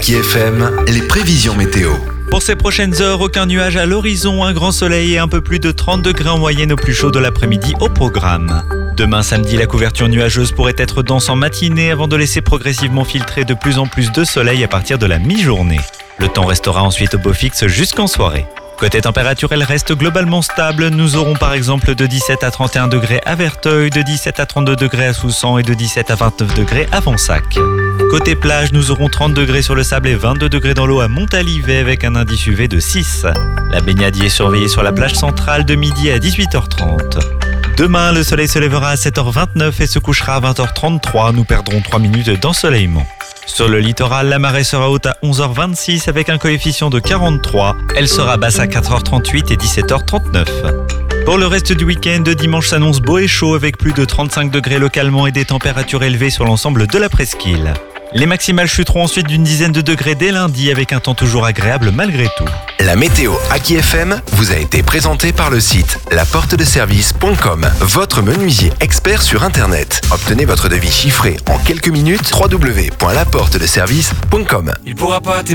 Aki FM, les prévisions météo. Pour ces prochaines heures, aucun nuage à l'horizon, un grand soleil et un peu plus de 30 degrés en moyenne au plus chaud de l'après-midi au programme. Demain samedi, la couverture nuageuse pourrait être dense en matinée avant de laisser progressivement filtrer de plus en plus de soleil à partir de la mi-journée. Le temps restera ensuite au beau fixe jusqu'en soirée. Côté température, elle reste globalement stable. Nous aurons par exemple de 17 à 31 degrés à Verteuil, de 17 à 32 degrés à Soussan et de 17 à 29 degrés à Vonsac. Côté plage, nous aurons 30 degrés sur le sable et 22 degrés dans l'eau à Montalivet avec un indice UV de 6. La baignade y est surveillée sur la plage centrale de midi à 18h30. Demain, le soleil se lèvera à 7h29 et se couchera à 20h33. Nous perdrons 3 minutes d'ensoleillement. Sur le littoral, la marée sera haute à 11h26 avec un coefficient de 43. Elle sera basse à 4h38 et 17h39. Pour le reste du week-end, dimanche s'annonce beau et chaud avec plus de 35 degrés localement et des températures élevées sur l'ensemble de la presqu'île. Les maximales chuteront ensuite d'une dizaine de degrés dès lundi avec un temps toujours agréable malgré tout. La météo Aki FM vous a été présentée par le site laportedeservice.com, votre menuisier expert sur Internet. Obtenez votre devis chiffré en quelques minutes, www.laportedeservice.com. Il pourra pas